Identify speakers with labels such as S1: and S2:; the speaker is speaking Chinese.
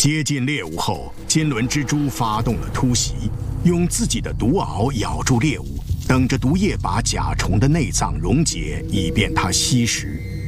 S1: 接近猎物后，金轮蜘蛛发动了突袭，用自己的毒螯咬住猎物，等着毒液把甲虫的内脏溶解，以便它吸食。